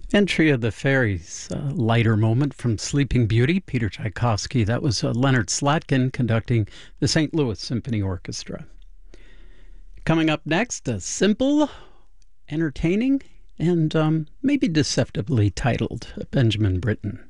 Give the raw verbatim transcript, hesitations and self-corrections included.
Entry of the Fairies, a lighter moment from Sleeping Beauty, Peter Tchaikovsky. That was uh, Leonard Slatkin conducting the Saint Louis Symphony Orchestra. Coming up next, a simple, entertaining, and um, maybe deceptively titled Benjamin Britten.